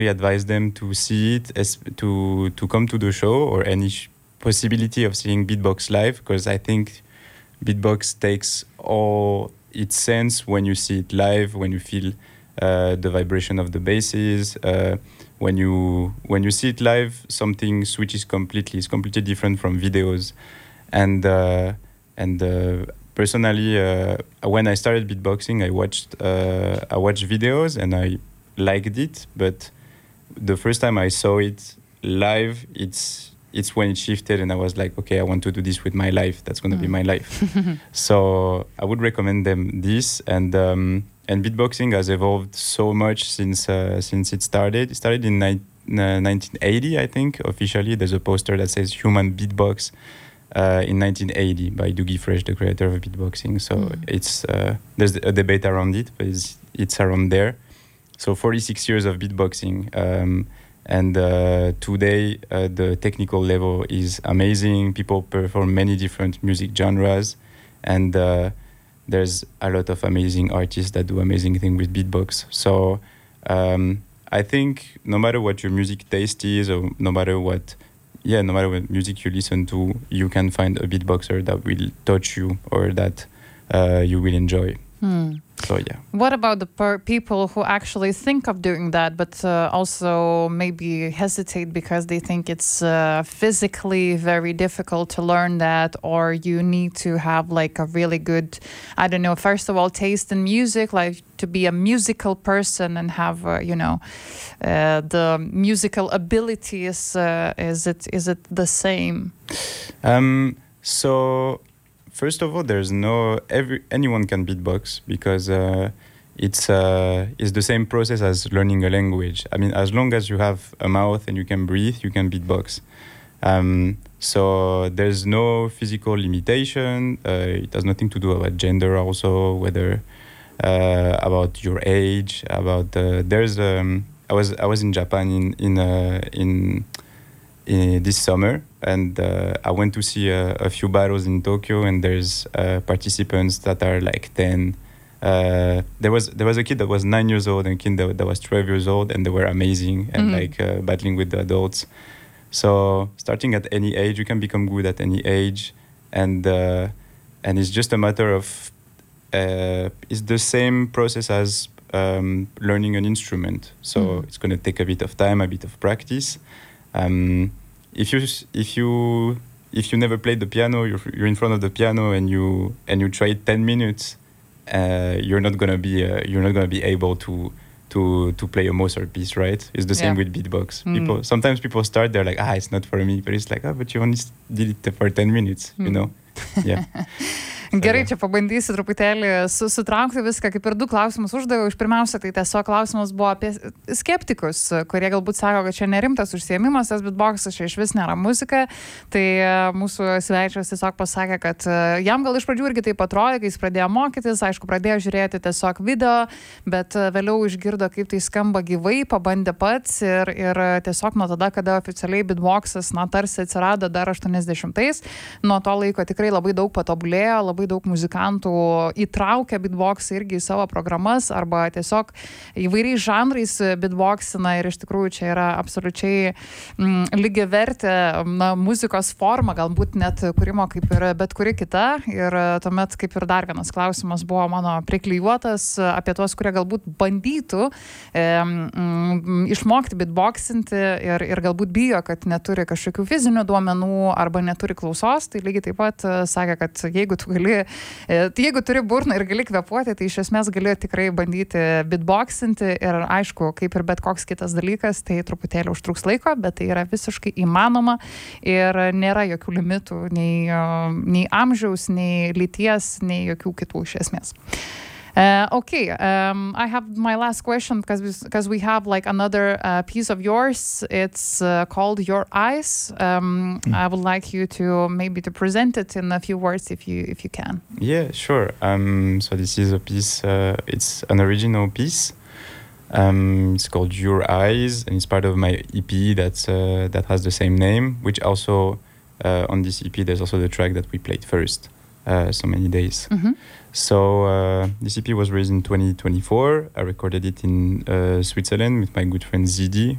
advise them to see it, to come to the show or any possibility of seeing Beatbox live, because I think Beatbox takes all its sense when you see it live, when you feel the vibration of the basses. When you see it live, something switches completely. It's completely different from videos. And personally, when I started beatboxing, I watched videos and I liked it. But the first time I saw it live, it's when it shifted, and I was like, okay, I want to do this with my life. That's going to be my life. So I would recommend them this. And beatboxing has evolved so much since it started. It started in 1980, I think. Officially, there's a poster that says "Human Beatbox" in 1980 by Dougie Fresh, the creator of beatboxing. So it's there's a debate around it, but it's around there. So 46 years of beatboxing. And today, the technical level is amazing. People perform many different music genres, and there's a lot of amazing artists that do amazing things with beatbox. So I think no matter what your music taste is, or no matter what music you listen to, you can find a beatboxer that will touch you or that you will enjoy. So yeah. What about the people who actually think of doing that, but also maybe hesitate because they think it's physically very difficult to learn that, or you need to have like a really good, I don't know, first of all, taste in music, like to be a musical person and have, the musical abilities. Is it the same? So first of all, anyone can beatbox, because it's the same process as learning a language. I mean, as long as you have a mouth and you can breathe, you can beatbox. So there's no physical limitation. It has nothing to do about gender, also, whether about your age. About I was in Japan in this summer, and I went to see a few battles in Tokyo, and there's participants that are like 10. There was a kid that was 9 years old and a kid that was 12 years old, and they were amazing and battling with the adults. So starting at any age, you can become good at any age, and it's just a matter of it's the same process as learning an instrument. So it's going to take a bit of time, a bit of practice. If you never played the piano, you're in front of the piano and you try 10 minutes, you're not gonna be able to play a Mozart piece, right? It's the same with beatbox. Sometimes people start, they're like, it's not for me, but it's like, but you only did it for 10 minutes, you know? Yeah. Gerai, čia pabandysiu truputėlį sutraukti viską, kaip ir 2 klausimus uždaviau. Iš pirmiausia, tai tiesiog klausimas buvo apie skeptikus, kurie galbūt sako, kad čia nerimtas užsiėmimas, tas beatboxas čia iš vis nėra muzika. Tai mūsų svečias tiesiog pasakė, kad jam gal iš pradžių irgi taip atrodė, kai jis pradėjo mokytis, aišku, pradėjo žiūrėti tiesiog video, bet vėliau išgirdo, kaip tai skamba gyvai, pabandė pats ir tiesiog nuo tada, kada oficialiai beatboxas, tarsi atsirado dar 80-ais, nuo to laiko tikrai labai daug patobulėjo, labai daug muzikantų įtraukia beatboxą irgi į savo programas arba tiesiog įvairiais žanrais beatboxina, ir iš tikrųjų čia yra absoliučiai lygiavertė muzikos forma, galbūt net kūrimo kaip ir bet kuri kita. Ir tuomet kaip ir dar vienas klausimas buvo mano priklijuotas apie tuos, kurie galbūt bandytų išmokti beatboxinti ir galbūt bijo, kad neturi kažkokių fizinių duomenų arba neturi klausos. Tai lygiai taip pat sakė, kad jeigu turi burną ir gali kvėpuoti, tai iš esmės gali tikrai bandyti beatboxinti, ir aišku, kaip ir bet koks kitas dalykas, tai truputėlį užtruks laiko, bet tai yra visiškai įmanoma ir nėra jokių limitų, nei amžiaus, nei lyties, nei jokių kitų iš esmės. Okay, I have my last question because we have like another piece of yours. It's called Your Eyes. I would like you to maybe to present it in a few words if you can. Yeah, sure. So this is a piece. It's an original piece. It's called Your Eyes, and it's part of my EP that has the same name. Which also on this EP there's also the track that we played first. So many days. So this EP was released in 2024. I recorded it in Switzerland with my good friend Zidi,